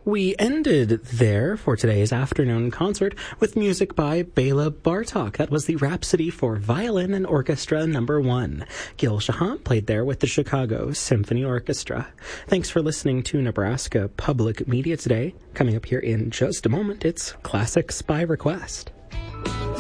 We ended there for today's afternoon concert with music by Bela Bartok. That was the Rhapsody for Violin and Orchestra number 1. Gil Shahan played there with the Chicago Symphony Orchestra. Thanks for listening to Nebraska Public Media today. Coming up here in just a moment, it's Classics by Request.